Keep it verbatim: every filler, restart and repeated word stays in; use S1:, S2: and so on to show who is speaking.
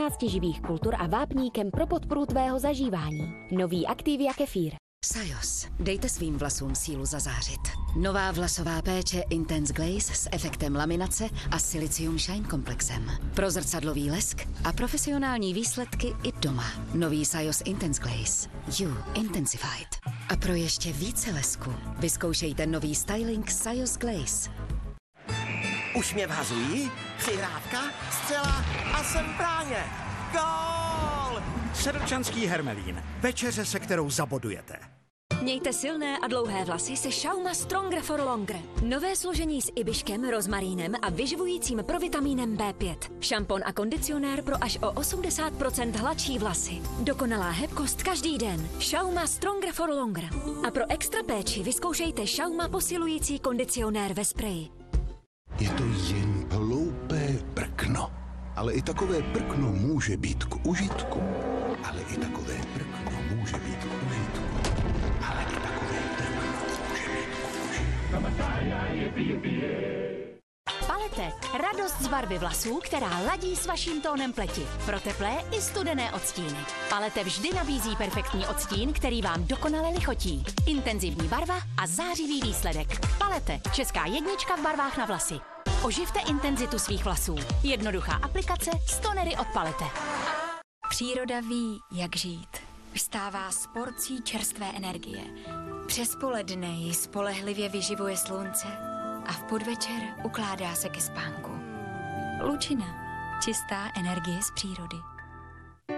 S1: patnácti živých kultur a vápníkem pro podporu tvého zažívání. Nový Activia kefír.
S2: Sajos. Dejte svým vlasům sílu zazářit. Nová vlasová péče Intense Glaze s efektem laminace a Silicium Shine komplexem. Pro zrcadlový lesk a profesionální výsledky i doma. Nový Sajos Intense Glaze. You Intensified. A pro ještě více lesku vyzkoušejte nový styling Sajos Glaze.
S3: Už mě vhazují, přihrávka, střela a jsem v bráně. Gól!
S4: Sedlčanský Hermelín. Večeře, se kterou zabodujete.
S5: Mějte silné a dlouhé vlasy se Schauma Stronger for Longer. Nové složení s ibiškem, rozmarínem a vyživujícím provitamínem bé pět. Šampon a kondicionér pro až o osmdesát procent hladší vlasy. Dokonalá hebkost každý den. Schauma Stronger for Longer. A pro extra péči vyzkoušejte Schauma posilující kondicionér ve spreji.
S6: Je to jen hloupé prkno. Ale i takové prkno může být k užitku. Ale i takové prkno může být k užitku. Ale i takové prkno může být k užitku.
S1: Palete. Radost z barvy vlasů, která ladí s vaším tónem pleti. Pro teplé i studené odstíny. Palete vždy nabízí perfektní odstín, který vám dokonale lichotí. Intenzivní barva a zářivý výsledek. Palete. Česká jednička v barvách na vlasy. Oživte intenzitu svých vlasů. Jednoduchá aplikace z tonery od Palete.
S7: Příroda ví, jak žít. Vstává s porcí čerstvé energie. Přes poledne ji spolehlivě vyživuje slunce a v podvečer ukládá se ke spánku. Lučina. Čistá energie z přírody.